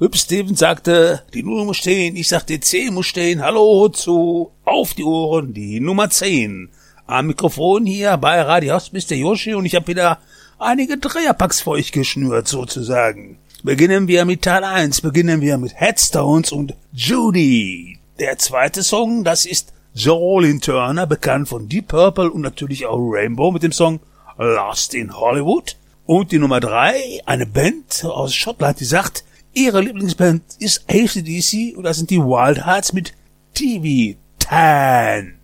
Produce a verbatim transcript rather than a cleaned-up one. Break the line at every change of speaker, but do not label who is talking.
Hüb Stevens sagte, die Null muss stehen, ich sagte, zehn muss stehen, hallo zu, auf die Ohren, die Nummer zehn. Am Mikrofon hier bei Radio Host Mister Yoshi und ich habe wieder einige Dreierpacks für euch geschnürt, sozusagen. Beginnen wir mit Teil eins, beginnen wir mit Headstones und Judy. Der zweite Song, das ist Jolene Turner, bekannt von Deep Purple und natürlich auch Rainbow mit dem Song Lost in Hollywood. Und die Nummer drei, eine Band aus Schottland, die sagt, ihre Lieblingsband ist A C D C und das sind die Wild Hearts mit T V Tan.